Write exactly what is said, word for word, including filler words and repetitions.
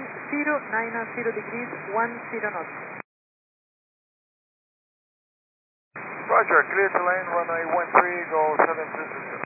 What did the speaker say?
zero, nine zero degrees, one zero knots. Roger, clear to land, runway one three, go seven two zero.